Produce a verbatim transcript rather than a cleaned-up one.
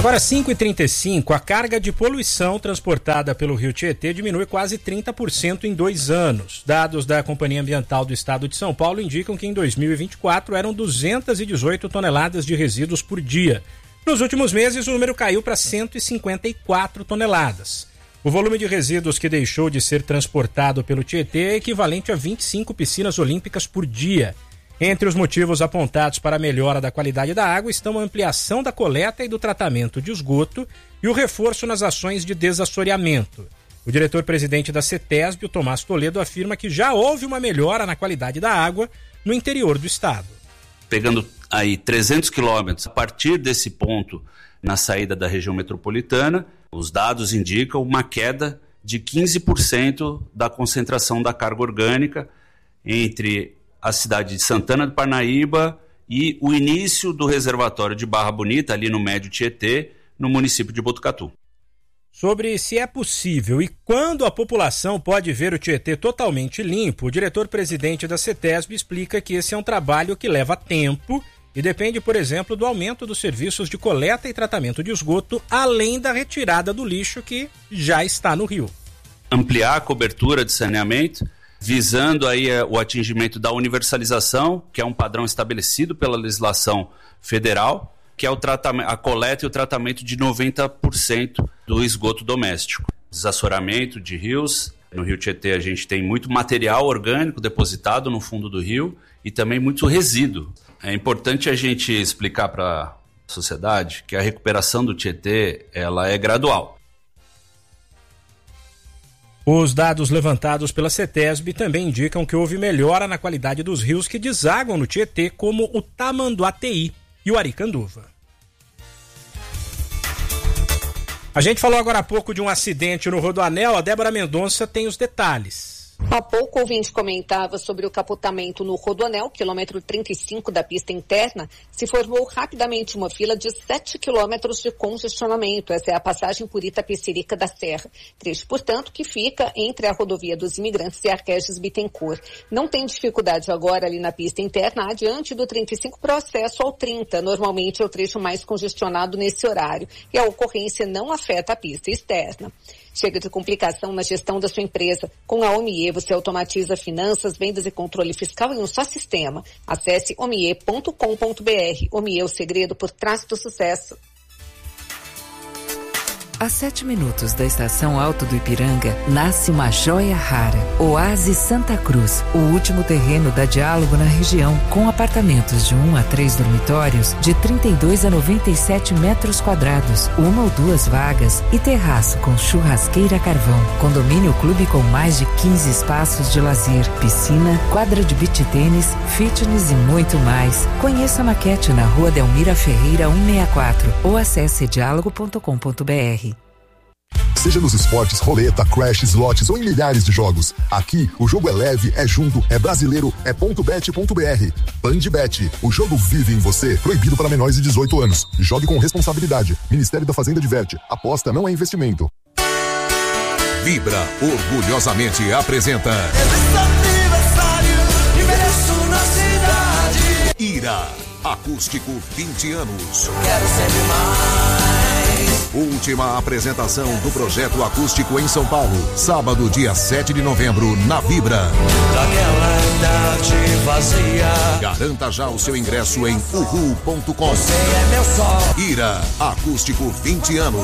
Agora, cinco e trinta e cinco, a carga de poluição transportada pelo rio Tietê diminui quase trinta por cento em dois anos. Dados da Companhia Ambiental do Estado de São Paulo indicam que em dois mil e vinte e quatro eram duzentas e dezoito toneladas de resíduos por dia. Nos últimos meses, o número caiu para cento e cinquenta e quatro toneladas. O volume de resíduos que deixou de ser transportado pelo Tietê é equivalente a vinte e cinco piscinas olímpicas por dia. Entre os motivos apontados para a melhora da qualidade da água estão a ampliação da coleta e do tratamento de esgoto e o reforço nas ações de desassoreamento. O diretor-presidente da CETESB, o Tomás Toledo, afirma que já houve uma melhora na qualidade da água no interior do estado. Pegando aí trezentos quilômetros, a partir desse ponto, na saída da região metropolitana, os dados indicam uma queda de quinze por cento da concentração da carga orgânica entre a cidade de Santana do Parnaíba e o início do reservatório de Barra Bonita, ali no Médio Tietê, no município de Botucatu. Sobre se é possível e quando a população pode ver o Tietê totalmente limpo, o diretor-presidente da CETESB explica que esse é um trabalho que leva tempo e depende, por exemplo, do aumento dos serviços de coleta e tratamento de esgoto, além da retirada do lixo que já está no rio. Ampliar a cobertura de saneamento, visando aí o atingimento da universalização, que é um padrão estabelecido pela legislação federal, que é o tratamento, a coleta e o tratamento de noventa por cento do esgoto doméstico. Desassoreamento de rios. No Rio Tietê a gente tem muito material orgânico depositado no fundo do rio e também muito resíduo. É importante a gente explicar para a sociedade que a recuperação do Tietê ela é gradual. Os dados levantados pela CETESB também indicam que houve melhora na qualidade dos rios que desaguam no Tietê, como o Tamanduateí e o Aricanduva. A gente falou agora há pouco de um acidente no Rodoanel. A Débora Mendonça tem os detalhes. Há pouco o ouvinte comentava sobre o capotamento no Rodoanel, quilômetro trinta e cinco da pista interna. Se formou rapidamente uma fila de sete quilômetros de congestionamento. Essa é a passagem por Itapecerica da Serra. Trecho, portanto, que fica entre a rodovia dos Imigrantes e a Arqueges Bittencourt. Não tem dificuldade agora ali na pista interna, adiante do trinta e cinco para o acesso ao trinta. Normalmente é o trecho mais congestionado nesse horário. E a ocorrência não afeta a pista externa. Chega de complicação na gestão da sua empresa. Com a Omie, você automatiza finanças, vendas e controle fiscal em um só sistema. Acesse omie ponto com ponto br. Omie, o segredo por trás do sucesso. A sete minutos da estação Alto do Ipiranga, nasce uma joia rara. Oásis Santa Cruz, o último terreno da Diálogo na região, com apartamentos de um a três dormitórios, de trinta e dois a noventa e sete metros quadrados, uma ou duas vagas e terraço com churrasqueira a carvão. Condomínio clube com mais de quinze espaços de lazer, piscina, quadra de beach tênis, fitness e muito mais. Conheça a maquete na Rua Delmira Ferreira cento e sessenta e quatro ou acesse diálogo ponto com ponto br. Seja nos esportes, roleta, crash, slots ou em milhares de jogos. Aqui, o jogo é leve, é junto, é brasileiro, é ponto bet ponto br. Bandbet, o jogo vive em você. Proibido para menores de dezoito anos. Jogue com responsabilidade. Ministério da Fazenda diverte. Aposta não é investimento. Vibra orgulhosamente apresenta Ira, acústico vinte anos. Quero sempre mais. Última apresentação do projeto acústico em São Paulo. Sábado, dia sete de novembro, na Vibra. Daquela idade vazia. Garanta já o seu ingresso em uhu ponto com. Você é meu sol. Ira, acústico vinte anos.